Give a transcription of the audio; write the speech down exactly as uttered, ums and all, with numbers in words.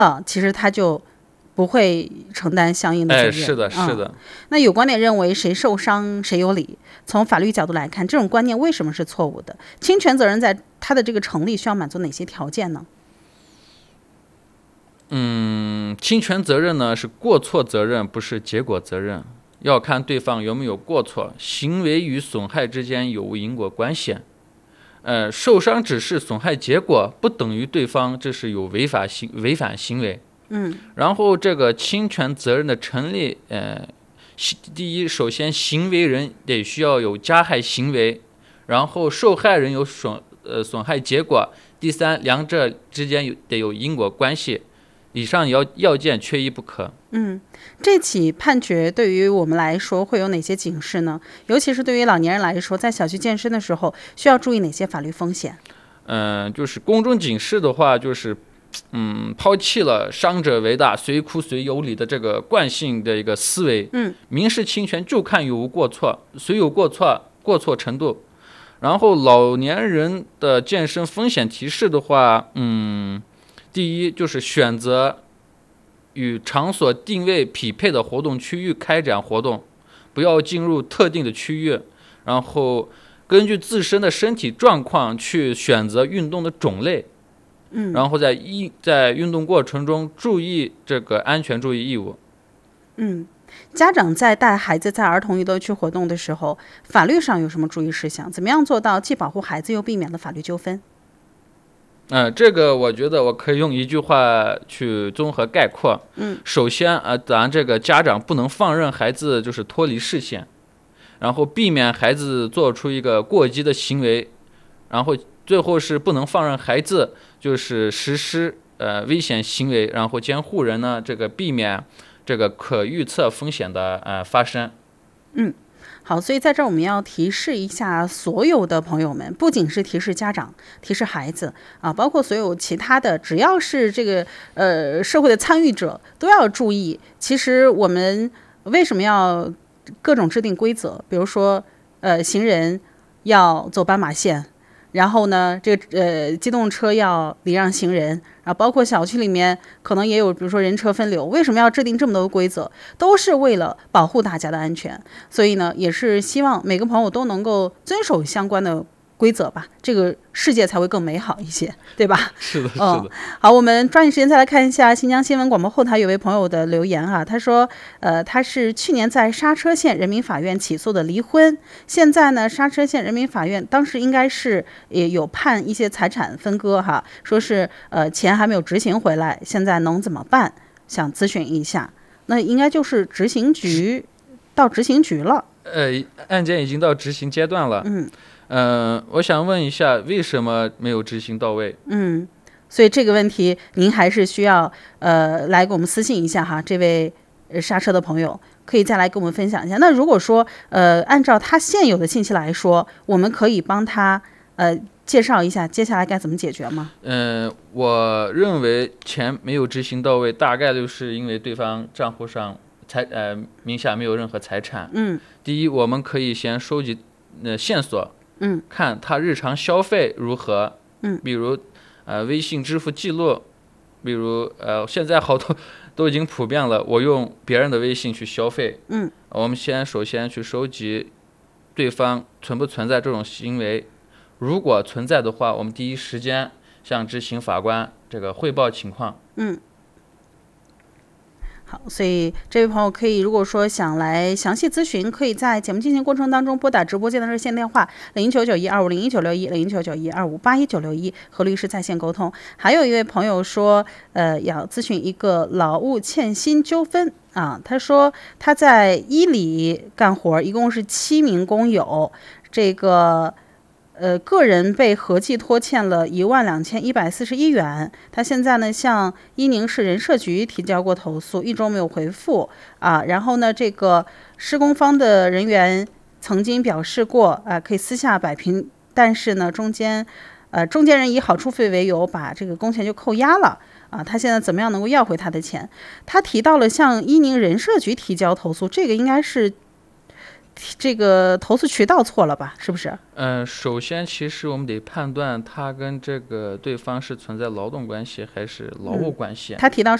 啊，其实他就不会承担相应的责任。 哎，是的，是的、 嗯。那有观点认为谁受伤谁有理，从法律角度来看，这种观念为什么是错误的？侵权责任在它的这个成立需要满足哪些条件呢？ 嗯，侵权责任呢是过错责任，不是结果责任，要看对方有没有过错，行为与损害之间有无因果关系。呃，受伤只是损害结果，不等于对方这是有违法行违反行为。 嗯， 然后这个侵权责任的成立，呃，第一，首先行为人得需要有加害行为，然后受害人有损呃损害结果，第三，两者之间有得有因果关系。以上要要件缺一不可。 嗯，这起判决对于我们来说会有哪些警示呢？尤其是对于老年人来说，在小区健身的时候，需要注意哪些法律风险？ 嗯、呃，就是公众警示的话，就是嗯，抛弃了伤者为大，随哭随有理的这个惯性的一个思维。 嗯， 民事侵权就看有无过错，谁有过错，过错程度。然后老年人的健身风险提示的话，嗯。第一，就是选择与场所定位匹配的活动区域开展活动，不要进入特定的区域，然后根据自身的身体状况去选择运动的种类， 嗯， 然后在一在运动过程中注意这个安全注意义务。 嗯，家长在带孩子在儿童娱乐区活动的时候，法律上有什么注意事项？怎么样做到既保护孩子又避免了法律纠纷？ 嗯、呃，这个我觉得我可以用一句话去综合概括。 嗯， 首先，呃，咱这个家长不能放任孩子就是脱离视线，然后避免孩子做出一个过激的行为，然后最后是不能放任孩子就是实施呃危险行为，然后监护人呢这个避免这个可预测风险的呃发生。 嗯。好，所以在这儿我们要提示一下所有的朋友们，不仅是提示家长、提示孩子啊，包括所有其他的，只要是这个呃社会的参与者都要注意。其实我们为什么要各种制定规则？比如说，呃，行人要走斑马线，然后呢，这个呃机动车要礼让行人，然后包括小区里面可能也有，比如说人车分流，为什么要制定这么多规则？都是为了保护大家的安全。所以呢，也是希望每个朋友都能够遵守相关的规则吧，这个世界才会更美好一些，对吧？ 是的，是的。 嗯，好，我们抓紧时间再来看一下新疆新闻广播后台有位朋友的留言啊，他说，呃，他是去年在刹车县人民法院起诉的离婚，现在呢，刹车县人民法院当时应该是也有判一些财产分割哈，说是呃钱还没有执行回来，现在能怎么办？想咨询一下，那应该就是执行局到执行局了。 呃，案件已经到执行阶段了。 嗯。 呃，我想问一下，为什么没有执行到位？ 嗯，所以这个问题您还是需要呃来给我们私信一下哈，这位刹车的朋友可以再来跟我们分享一下。那如果说呃按照他现有的信息来说，我们可以帮他呃介绍一下接下来该怎么解决吗？ 嗯、呃，我认为钱没有执行到位，大概率是因为对方账户上财呃名下没有任何财产。 嗯， 第一，我们可以先收集呃线索。 嗯， 看他日常消费如何， 嗯， 比如，呃，微信支付记录，比如，呃，现在好多都已经普遍了，我用别人的微信去消费， 嗯， 我们先首先去收集对方存不存在这种行为，如果存在的话，我们第一时间向执行法官这个汇报情况。 嗯。好，所以这位朋友可以，如果说想来详细咨询，可以在节目进行过程当中拨打直播间的热线电话零九九一二五零一九六一零九九一二五八一九六一和律师在线沟通。还有一位朋友说，呃，要咨询一个劳务欠薪纠纷啊，他说他在伊里干活，一共是七名工友，这个。呃，个人被合计拖欠了一万两千一百四十一元。他现在呢向伊宁市人社局提交过投诉，一周没有回复啊。然后呢，这个施工方的人员曾经表示过啊，可以私下摆平，但是呢，中间呃中间人以好处费为由，把这个工钱就扣押了啊。他现在怎么样能够要回他的钱？他提到了向伊宁人社局提交投诉，这个应该是这个投诉渠道错了吧？是不是？ 嗯、呃，首先其实我们得判断他跟这个对方是存在劳动关系还是劳务关系。 嗯、他提到